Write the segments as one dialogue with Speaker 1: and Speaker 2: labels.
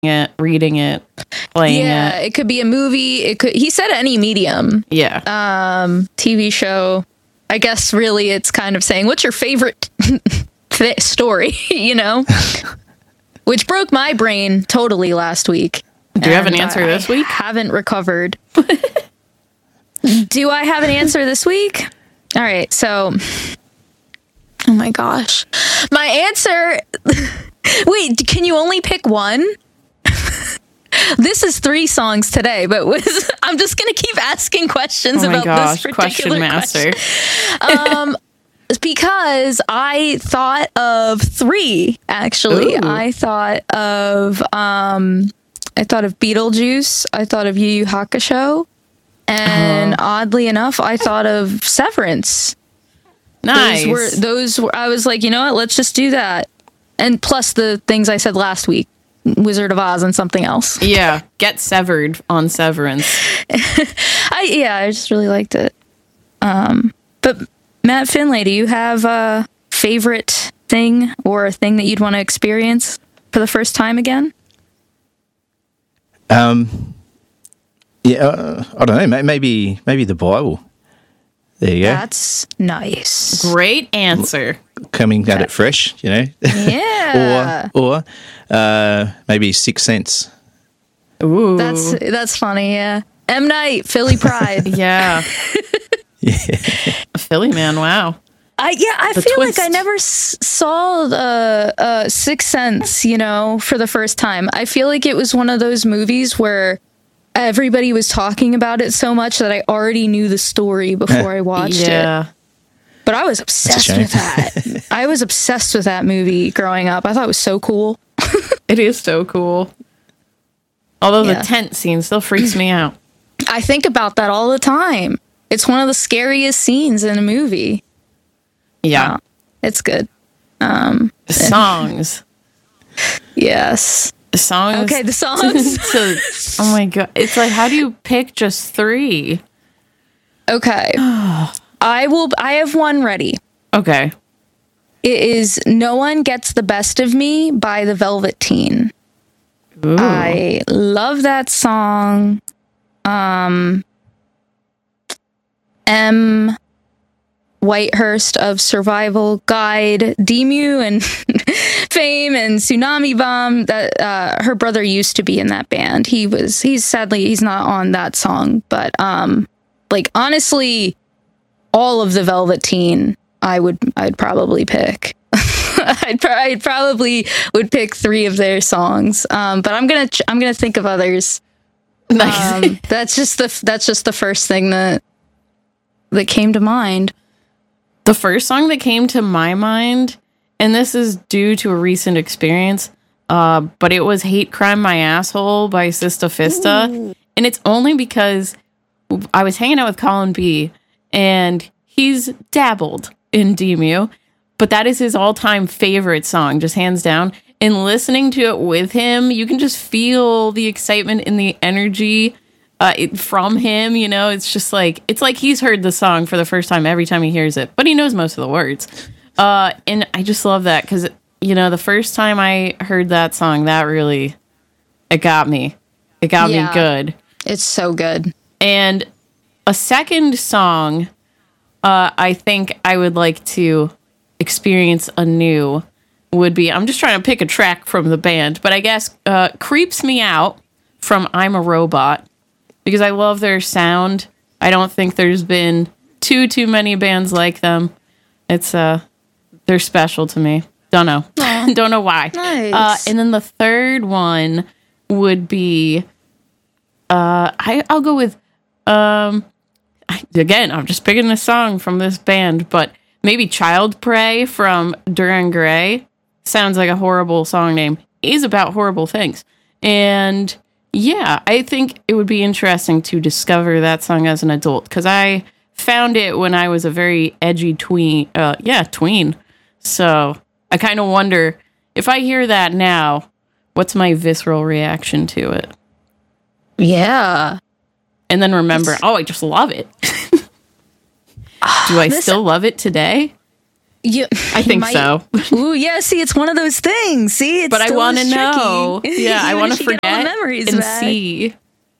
Speaker 1: it, reading it, playing it.
Speaker 2: It could be a movie. He said any medium.
Speaker 1: Yeah.
Speaker 2: TV show. I guess really it's kind of saying, what's your favorite story, you know? Which broke my brain totally last week.
Speaker 1: Do you have an answer this week?
Speaker 2: I haven't recovered. Do I have an answer this week? All right, so... Oh my gosh. My answer... Wait, can you only pick one? This is 3 songs today, but I'm just going to keep asking questions about this particular
Speaker 1: question.
Speaker 2: Because I thought of 3, actually.
Speaker 1: Ooh.
Speaker 2: I thought of Beetlejuice. I thought of Yu Yu Hakusho. And oddly enough, I thought of Severance.
Speaker 1: Nice.
Speaker 2: Those were, I was like, you know what? Let's just do that. And plus the things I said last week, Wizard of Oz and something else.
Speaker 1: Yeah, get severed on Severance.
Speaker 2: I just really liked it. But Matt Finlay, do you have a favorite thing or a thing that you'd want to experience for the first time again?
Speaker 3: I don't know. Maybe the Bible. There you go.
Speaker 2: That's nice.
Speaker 1: Great answer.
Speaker 3: Coming at it fresh, you know.
Speaker 2: Yeah.
Speaker 3: or maybe Sixth Sense.
Speaker 1: Ooh.
Speaker 2: That's funny. Yeah. M. Night, Philly Pride.
Speaker 1: Yeah.
Speaker 3: Yeah.
Speaker 1: A Philly man. Wow.
Speaker 2: I
Speaker 1: The
Speaker 2: feel
Speaker 1: twist.
Speaker 2: like I never saw Sixth Sense, you know, for the first time. I feel like it was one of those movies where everybody was talking about it so much that I already knew the story before I watched it. But I was obsessed with that. I was obsessed with that movie growing up. I thought it was so cool.
Speaker 1: It is so cool. Although the tent scene still freaks me out.
Speaker 2: I think about that all the time. It's one of the scariest scenes in a movie.
Speaker 1: Yeah.
Speaker 2: It's good.
Speaker 1: The songs.
Speaker 2: Yes.
Speaker 1: The songs.
Speaker 2: Okay, the songs.
Speaker 1: Oh my God. It's like, how do you pick just 3?
Speaker 2: Okay. I have one ready.
Speaker 1: Okay.
Speaker 2: It is No One Gets the Best of Me by the Velvet Teen.
Speaker 1: Ooh.
Speaker 2: I love that song. M. Whitehurst of Survival Guide, Demu and Fame and Tsunami Bomb. That her brother used to be in that band. He's sadly not on that song, but like honestly, all of the Velvet Teen, I'd probably pick. I'd probably would pick 3 of their songs, but I'm gonna think of others.
Speaker 1: Nice.
Speaker 2: That's just the first thing that came to mind.
Speaker 1: The first song that came to my mind, and this is due to a recent experience, but it was Hate Crime My Asshole by Sista Fista. Ooh. And it's only because I was hanging out with Colin B, and he's dabbled in Demu, but that is his all-time favorite song, just hands down. And listening to it with him, you can just feel the excitement and the energy from him, you know. It's just like, it's like he's heard the song for the first time every time he hears it, but he knows most of the words. And I just love that because, you know, the first time I heard that song, that really, it got me. It got me good.
Speaker 2: It's so good.
Speaker 1: And a second song, I think I would like to experience anew would be, I'm just trying to pick a track from the band, but I guess Creeps Me Out from I'm a Robot, because I love their sound. I don't think there's been too many bands like them. It's they're special to me. Don't know. Don't know why.
Speaker 2: Nice.
Speaker 1: And then the third one would be I'll go with again, I'm just picking a song from this band, but maybe Child Prey from Duran Gray. Sounds like a horrible song name. Is about horrible things. And yeah, I think it would be interesting to discover that song as an adult, because I found it when I was a very edgy tween. Tween. So I kind of wonder, if I hear that now, what's my visceral reaction to it?
Speaker 2: Yeah.
Speaker 1: And then remember, I just love it. Do I still love it today? I think so.
Speaker 2: Ooh, yeah. See, it's one of those things. See,
Speaker 1: but I want to know. Yeah, I want to forget and
Speaker 2: back.
Speaker 1: see.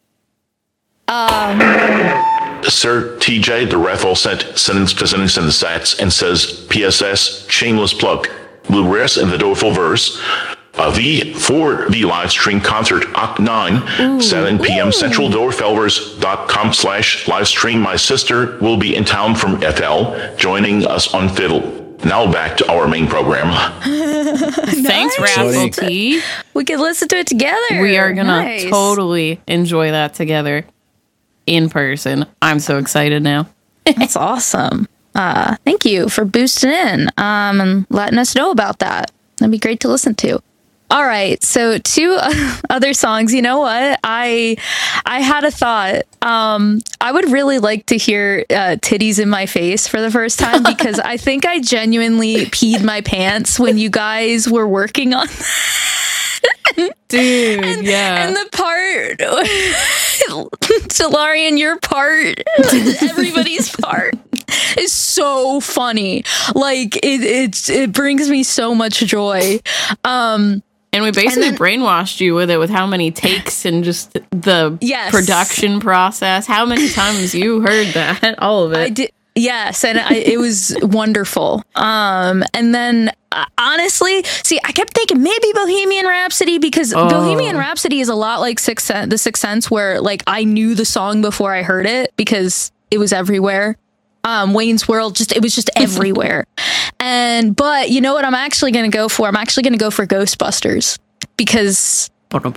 Speaker 4: Sir TJ, the ref all sent in the sats and says, PSS, shameless plug. We'll rest in the Doorful verse. For the live stream concert, Oct 9, 7 p.m. Central Doorfelvers.com/live stream. My sister will be in town from FL, joining us on fiddle. Now back to our main program.
Speaker 1: Thanks, Razzle T.
Speaker 2: We can listen to it together.
Speaker 1: We are gonna totally enjoy that together in person. I'm so excited now.
Speaker 2: That's awesome. Thank you for boosting in and letting us know about that. That'd be great to listen to. All right, so 2 other songs. You know what? I had a thought. I would really like to hear Titties in My Face for the first time because I think I genuinely peed my pants when you guys were working on that.
Speaker 1: Dude, yeah.
Speaker 2: And the part, Solarian, your part, everybody's part is so funny. Like, it brings me so much joy.
Speaker 1: And we basically brainwashed you with it, with how many takes and just the production process. How many times you heard that? All of it.
Speaker 2: I did. Yes, and it was wonderful. And then, honestly, see, I kept thinking maybe Bohemian Rhapsody, because Bohemian Rhapsody is a lot like The Sixth Sense, where like I knew the song before I heard it because it was everywhere. Wayne's World, it was just everywhere. But you know what I'm actually going to go for? I'm actually going to go for Ghostbusters because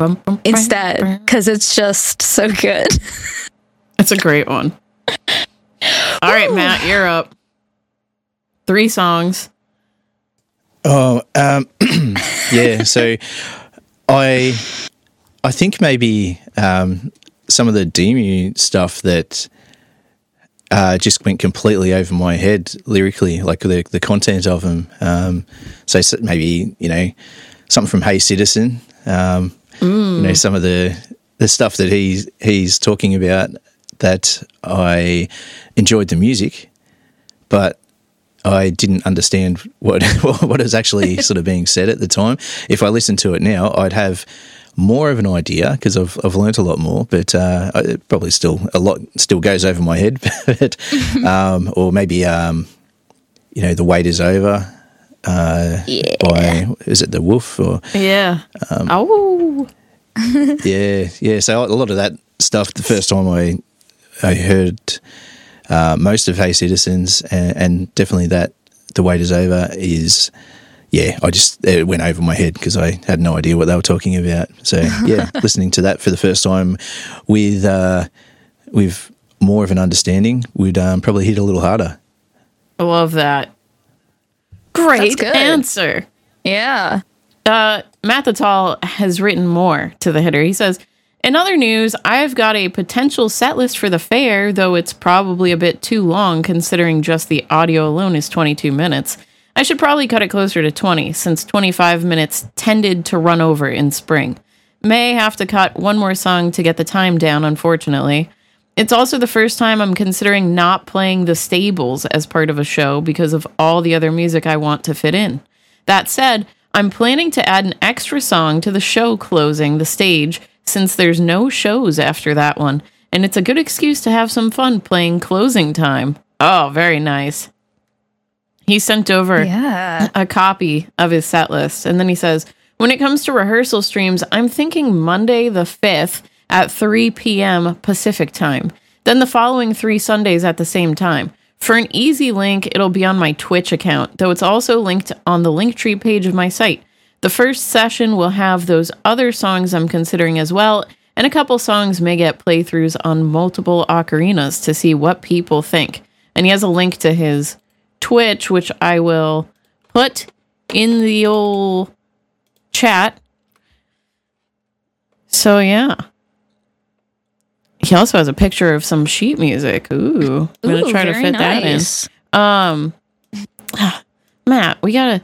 Speaker 2: it's just so good.
Speaker 1: It's a great one. All right, Matt, you're up. 3 songs.
Speaker 3: Yeah. So I think maybe some of the Demu stuff that just went completely over my head lyrically, like the content of them. So maybe, something from Hey Citizen, some of the stuff that he's talking about, that I enjoyed the music, but I didn't understand what was actually sort of being said at the time. If I listened to it now, I'd have more of an idea because I've learnt a lot more, but it probably still goes over my head. But, or maybe The Wait Is Over by, is it The Wolf? Or
Speaker 1: yeah.
Speaker 3: Yeah. So a lot of that stuff, the first time I heard most of Hey Citizens, and definitely that The Wait Is Over is... Yeah, it went over my head because I had no idea what they were talking about. So, yeah, listening to that for the first time with more of an understanding would probably hit a little harder.
Speaker 1: I love that. Great answer.
Speaker 2: Yeah.
Speaker 1: Matt the Tall has written more to the hitter. He says, in other news, I've got a potential set list for the fair, though it's probably a bit too long considering just the audio alone is 22 minutes. I should probably cut it closer to 20, since 25 minutes tended to run over in spring. May have to cut one more song to get the time down, unfortunately. It's also the first time I'm considering not playing the stables as part of a show because of all the other music I want to fit in. That said, I'm planning to add an extra song to the show closing the stage, since there's no shows after that one, and it's a good excuse to have some fun playing closing time. Oh, very nice. He sent over a copy of his set list, and then he says, when it comes to rehearsal streams, I'm thinking Monday the 5th at 3 p.m. Pacific time, then the following 3 Sundays at the same time. For an easy link, it'll be on my Twitch account, though it's also linked on the Linktree page of my site. The first session will have those other songs I'm considering as well, and a couple songs may get playthroughs on multiple ocarinas to see what people think. And he has a link to his Twitch, which I will put in the old chat. So yeah. He also has a picture of some sheet music. Ooh. I'm going to try to fit
Speaker 2: nice.
Speaker 1: that in. Matt,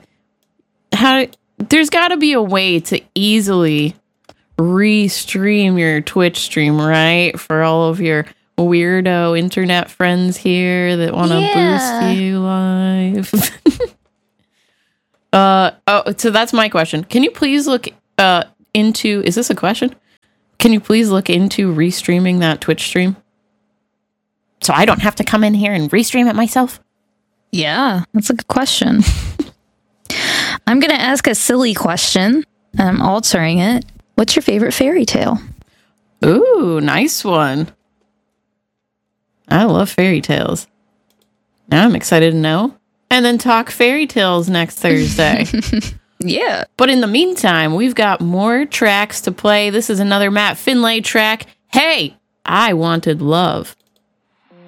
Speaker 1: there's got to be a way to easily restream your Twitch stream, right? For all of your weirdo internet friends here that want to boost you live. So that's my question. Can you please look into, is this a question? Can you please look into restreaming that Twitch stream? So I don't have to come in here and restream it myself?
Speaker 2: Yeah, that's a good question. I'm going to ask a silly question, and I'm altering it. What's your favorite fairy tale?
Speaker 1: Ooh, nice one. I love fairy tales. Now I'm excited to know. And then talk fairy tales next Thursday.
Speaker 2: Yeah.
Speaker 1: But in the meantime, we've got more tracks to play. This is another Matt Finlay track. Hey, I Wanted Love.